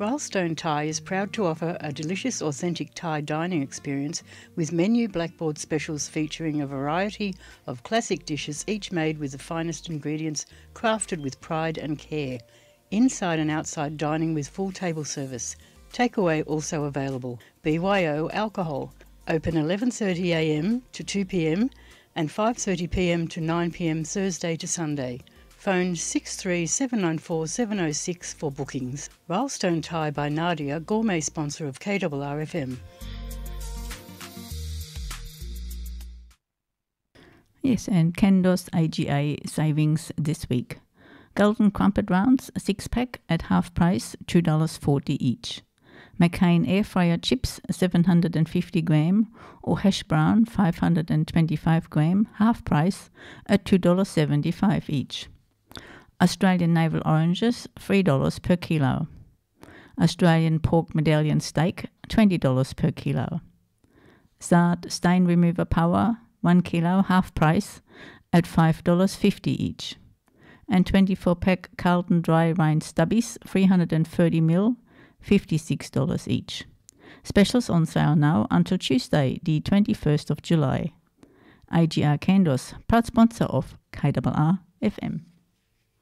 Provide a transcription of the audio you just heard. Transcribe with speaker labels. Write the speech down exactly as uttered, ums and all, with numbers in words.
Speaker 1: Wildstone Thai is proud to offer a delicious, authentic Thai dining experience with menu blackboard specials featuring a variety of classic dishes, each made with the finest ingredients, crafted with pride and care. Inside and outside dining with full table service. Takeaway also available. B Y O Alcohol. Open eleven thirty a m to two p m and five thirty p m to nine p m Thursday to Sunday. Phone six three seven nine four seven oh six for bookings. Wildstone Thai by Nadia, gourmet sponsor of K R R F M.
Speaker 2: Yes, and Kendos A G A savings this week. Golden Crumpet Rounds, a six-pack at half price, two dollars forty each. McCain Air Fryer Chips, seven hundred fifty gram, or Hash Brown, five hundred twenty-five gram, half price, at two dollars seventy-five each. Australian Navel Oranges, three dollars per kilo. Australian Pork Medallion Steak, twenty dollars per kilo. Zart Stain Remover Power, one kilo, half price, at five dollars fifty each. And twenty-four pack Carlton Dry Rind Stubbies, three hundred thirty milliliters, fifty-six dollars each. Specials on sale now until Tuesday, the twenty-first of July. A G R Kendos, proud sponsor of K R R F M.